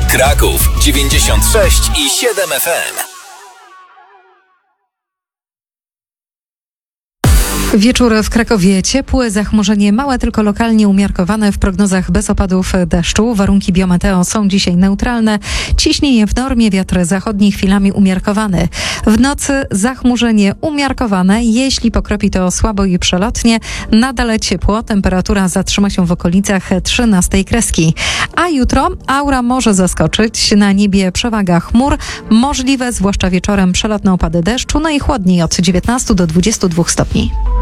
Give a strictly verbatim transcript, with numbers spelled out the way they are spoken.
Kraków dziewięćdziesiąt sześć i siedem F M. Wieczór w Krakowie ciepły, zachmurzenie małe, tylko lokalnie umiarkowane. W prognozach bez opadów deszczu. Warunki biometeo są dzisiaj neutralne. Ciśnienie w normie, wiatr zachodni chwilami umiarkowany. W nocy zachmurzenie umiarkowane. Jeśli pokropi, to słabo i przelotnie. Nadal ciepło. Temperatura zatrzyma się w okolicach trzynastej kreski. A jutro aura może zaskoczyć. Na niebie przewaga chmur. Możliwe, zwłaszcza wieczorem, przelotne opady deszczu. Najchłodniej od dziewiętnastu do dwudziestu dwóch stopni.